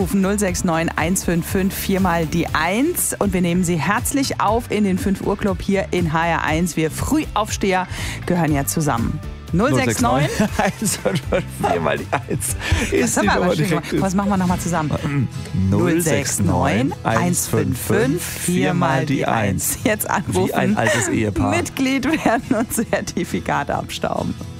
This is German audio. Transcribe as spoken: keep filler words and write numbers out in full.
anrufen null sechs neun eins fünf fünf vier mal die eins und wir nehmen Sie herzlich auf in den fünf Uhr Club hier in H R eins. Wir Frühaufsteher gehören ja zusammen. null sechs neun eins fünf fünf vier mal die eins. Das haben wir aber schon gemacht. Was machen wir nochmal zusammen? null sechs neun eins fünf fünf vier mal die eins. Jetzt anrufen. Wie ein altes Ehepaar. Mitglied werden und Zertifikate abstauben.